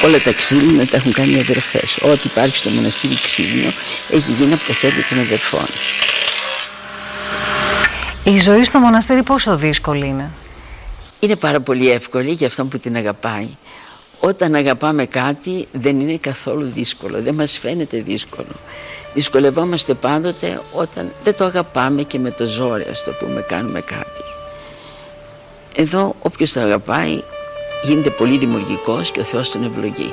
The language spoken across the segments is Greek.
Όλα τα ξύλινα τα έχουν κάνει οι αδερφές. Ό,τι υπάρχει στο μοναστήρι ξύλινο έχει γίνει από τα χέρια των αδερφών. Η ζωή στο μοναστήρι πόσο δύσκολη είναι? Είναι πάρα πολύ εύκολη για αυτόν που την αγαπάει. Όταν αγαπάμε κάτι δεν είναι καθόλου δύσκολο, δεν μας φαίνεται δύσκολο. Δυσκολευόμαστε πάντοτε όταν δεν το αγαπάμε και με το ζόρι, ας το πούμε, κάνουμε κάτι. Εδώ όποιος το αγαπάει γίνεται πολύ δημιουργικός και ο Θεός τον ευλογεί.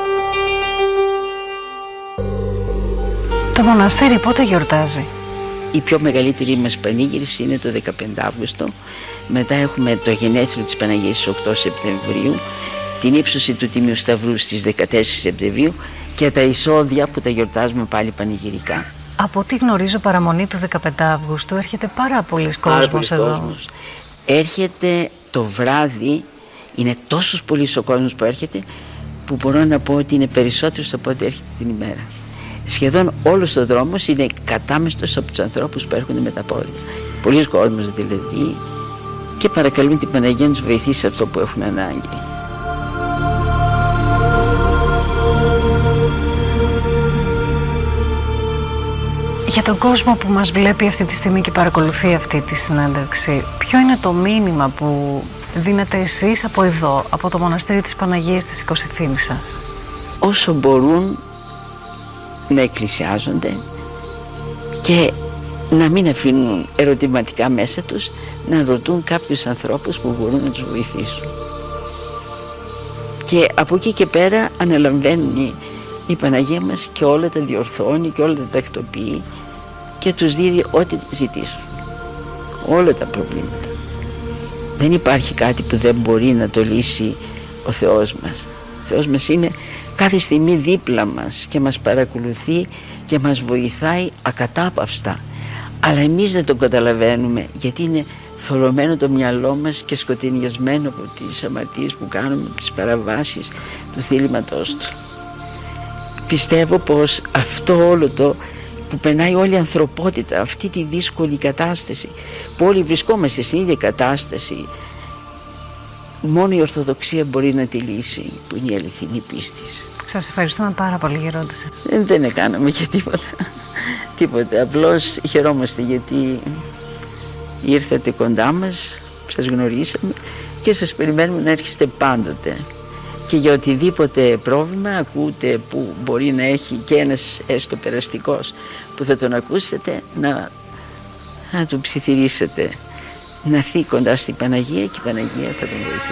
Το μοναστήρι πότε γιορτάζει? Η πιο μεγαλύτερη μας πανήγυρηση είναι το 15 Αύγουστο. Μετά έχουμε το γενέθλιο της Παναγίας στις 8 Σεπτεμβρίου, την ύψωση του Τιμίου Σταυρού στις 14 Σεπτεμβρίου και τα εισόδια που τα γιορτάζουμε πάλι πανηγυρικά. Από ό,τι γνωρίζω, παραμονή του 15 Αύγουστου έρχεται πάρα πολλοί κόσμος εδώ. Κόσμος. Έρχεται το βράδυ, είναι τόσος πολύς ο κόσμος που έρχεται, που μπορώ να πω ότι είναι περισσότερος από ό,τι έρχεται την ημέρα. Σχεδόν όλος ο δρόμος είναι κατάμεστος από τους ανθρώπους που έρχονται με τα πόδια. Πολλοί κόσμος δηλαδή, και παρακαλούν την Παναγία να τους βοηθήσει σε αυτό που έχουν ανάγκη. Για τον κόσμο που μας βλέπει αυτή τη στιγμή και παρακολουθεί αυτή τη συνέντευξη, ποιο είναι το μήνυμα που δίνετε εσείς από εδώ, από το μοναστήρι της Παναγίας της Οικοσυφήνισσας? Όσο μπορούν να εκκλησιάζονται και να μην αφήνουν ερωτηματικά μέσα τους, να ρωτούν κάποιους ανθρώπους που μπορούν να τους βοηθήσουν. Και από εκεί και πέρα αναλαμβάνει η Παναγία μας και όλα τα διορθώνει και όλα τα τακτοποιεί και τους δίδει ό,τι ζητήσουν. Όλα τα προβλήματα. Δεν υπάρχει κάτι που δεν μπορεί να το λύσει ο Θεός μας. Ο Θεός μας είναι κάθε στιγμή δίπλα μας και μας παρακολουθεί και μας βοηθάει ακατάπαυστα. Αλλά εμείς δεν το καταλαβαίνουμε, γιατί είναι θολωμένο το μυαλό μας και σκοτεινιασμένο από τις αμαρτίες που κάνουμε, τις παραβάσεις του θύληματός του. Πιστεύω πως αυτό όλο το που περνάει όλη η ανθρωπότητα, αυτή τη δύσκολη κατάσταση που όλοι βρισκόμαστε στην ίδια κατάσταση, μόνο η Ορθοδοξία μπορεί να τη λύσει, που είναι η αληθινή πίστη. Σας ευχαριστούμε πάρα πολύ για ερώτηση. Δεν έκαναμε και τίποτα, απλώς χαιρόμαστε γιατί ήρθατε κοντά μας, σας γνωρίσαμε και σας περιμένουμε να έρχεστε πάντοτε. Και για οτιδήποτε πρόβλημα ακούτε που μπορεί να έχει και ένας έστω περαστικός που θα τον ακούσετε, να του ψιθυρίσετε, να έρθει κοντά στην Παναγία και η Παναγία θα τον βοηθήσει.